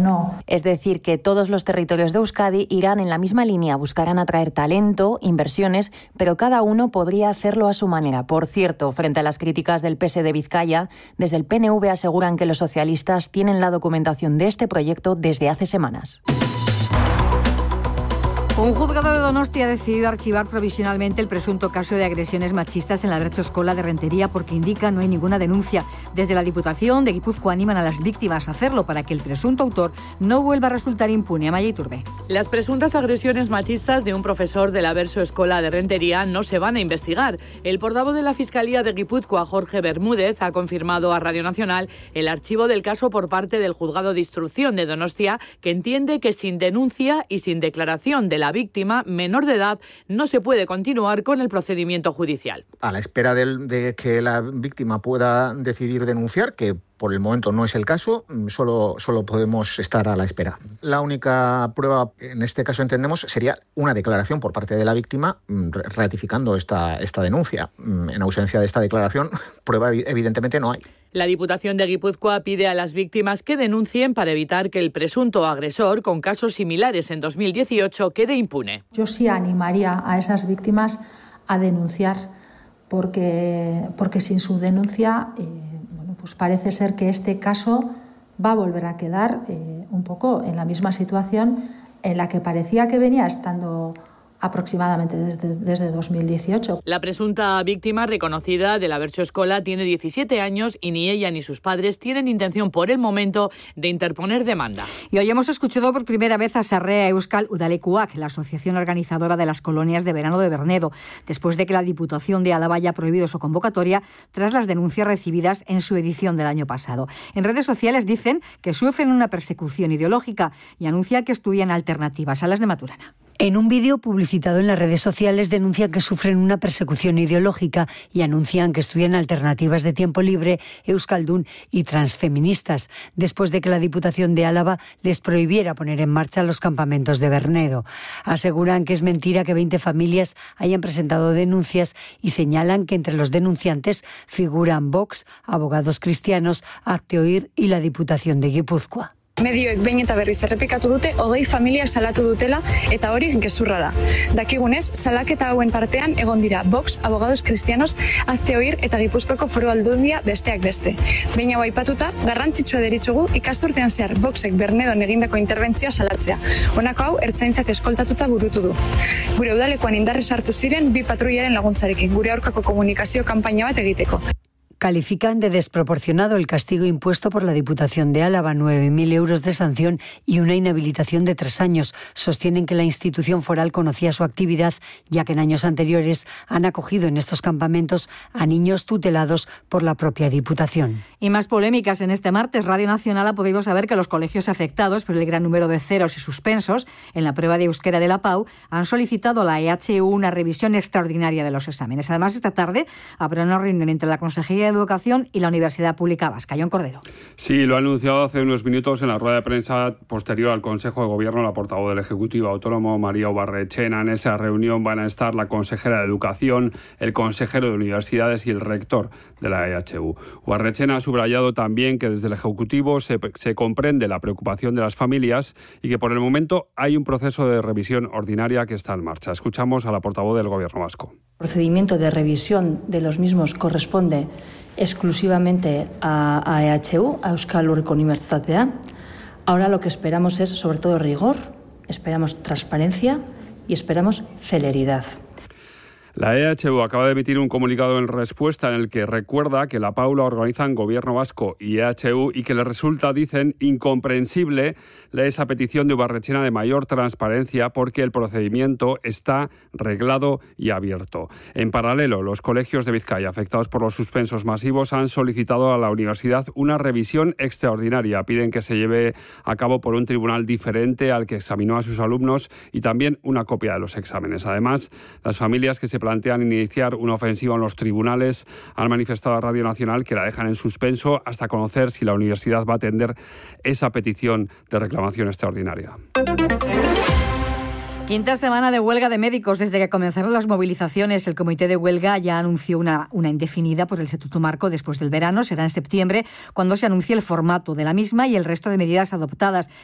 no. Es decir, que todos los territorios de Euskadi irán en la misma línea, buscarán atraer talento, inversiones, pero cada uno podría hacerlo a su manera. Por cierto, frente a las críticas del PS de Vizcaya, desde el PNV aseguran que los socialistas tienen la documentación de este proyecto desde hace semanas. Un juzgado de Donostia ha decidido archivar provisionalmente el presunto caso de agresiones machistas en la Bertso-Eskola de Rentería porque indica no hay ninguna denuncia. Desde la Diputación de Guipúzcoa animan a las víctimas a hacerlo para que el presunto autor no vuelva a resultar impune. Amaya Iturbe. Las presuntas agresiones machistas de un profesor de la Bertso-Eskola de Rentería no se van a investigar. El portavoz de la Fiscalía de Guipúzcoa, Jorge Bermúdez, ha confirmado a Radio Nacional el archivo del caso por parte del Juzgado de Instrucción de Donostia, que entiende que sin denuncia y sin declaración de la víctima menor de edad no se puede continuar con el procedimiento judicial. A la espera de que la víctima pueda decidir denunciar, que por el momento no es el caso, solo podemos estar a la espera. La única prueba, en este caso entendemos, sería una declaración por parte de la víctima ratificando esta denuncia. En ausencia de esta declaración, prueba evidentemente no hay. La Diputación de Guipúzcoa pide a las víctimas que denuncien para evitar que el presunto agresor, con casos similares en 2018, quede impune. Yo sí animaría a esas víctimas a denunciar, porque sin su denuncia, pues parece ser que este caso va a volver a quedar un poco en la misma situación en la que parecía que venía estando aproximadamente desde 2018. La presunta víctima reconocida de la Bertso-Eskola tiene 17 años y ni ella ni sus padres tienen intención por el momento de interponer demanda. Y hoy hemos escuchado por primera vez a Sarrea Euskal Udalekuak, la asociación organizadora de las colonias de verano de Bernedo, después de que la Diputación de Álava haya prohibido su convocatoria tras las denuncias recibidas en su edición del año pasado. En redes sociales dicen que sufren una persecución ideológica y anuncian que estudian alternativas a las de Maturana. En un vídeo publicitado en las redes sociales denuncian que sufren una persecución ideológica y anuncian que estudian alternativas de tiempo libre, euskaldun y transfeministas, después de que la Diputación de Álava les prohibiera poner en marcha los campamentos de Bernedo. Aseguran que es mentira que 20 familias hayan presentado denuncias y señalan que entre los denunciantes figuran Vox, Abogados Cristianos, Hazte Oír y la Diputación de Guipúzcoa. Medioek behin eta berriz errepikatu dute 20 familia salatu dutela eta hori gezurra da. Dakigunez, salaketa hauen partean egon dira Vox, Abogados Cristianos, Hazte Oír eta Gipuzkoako Foru Aldundia besteak beste. Behin hau aipatuta, garrantzitsua deritzogu ikasturtean zehar Voxek Bernedon egindako interbentzioa salatzea. Honako hau ertzaintzak eskoltatuta burutu du. Gure udalekoan indarrez hartu ziren 2 patruilaren laguntzarekin, gure aurkako komunikazio kanpaina bat egiteko. Califican de desproporcionado el castigo impuesto por la Diputación de Álava, 9.000 euros de sanción y una inhabilitación de 3 años. Sostienen que la institución foral conocía su actividad, ya que en años anteriores han acogido en estos campamentos a niños tutelados por la propia Diputación. Y más polémicas. En este martes, Radio Nacional ha podido saber que los colegios afectados por el gran número de ceros y suspensos en la prueba de euskera de la PAU han solicitado a la EHU una revisión extraordinaria de los exámenes. Además, esta tarde habrá una reunión entre la Consejería de Educación y la Universidad Pública Vasca. Jon Cordero. Sí, lo ha anunciado hace unos minutos en la rueda de prensa posterior al Consejo de Gobierno la portavoz del Ejecutivo Autónomo, María Ubarretxena. En esa reunión van a estar la consejera de Educación, el consejero de Universidades y el rector de la EHU. Ubarretxena ha subrayado también que desde el Ejecutivo se comprende la preocupación de las familias y que por el momento hay un proceso de revisión ordinaria que está en marcha. Escuchamos a la portavoz del Gobierno vasco. El procedimiento de revisión de los mismos corresponde exclusivamente a EHU, a Euskal Herriko Unibertsitatea. Ahora lo que esperamos es sobre todo rigor, esperamos transparencia y esperamos celeridad. La EHU acaba de emitir un comunicado en respuesta en el que recuerda que la PAU la organizan Gobierno Vasco y EHU y que le resulta, dicen, incomprensible esa petición de Ubarretxena de mayor transparencia porque el procedimiento está reglado y abierto. En paralelo, los colegios de Vizcaya afectados por los suspensos masivos han solicitado a la universidad una revisión extraordinaria. Piden que se lleve a cabo por un tribunal diferente al que examinó a sus alumnos y también una copia de los exámenes. Además, las familias que se plantean iniciar una ofensiva en los tribunales han manifestado a Radio Nacional que la dejan en suspenso hasta conocer si la universidad va a atender esa petición de reclamación extraordinaria. Quinta semana de huelga de médicos. Desde que comenzaron las movilizaciones, el comité de huelga ya anunció una indefinida por el Estatuto Marco después del verano. Será en septiembre cuando se anuncie el formato de la misma y el resto de medidas adoptadas.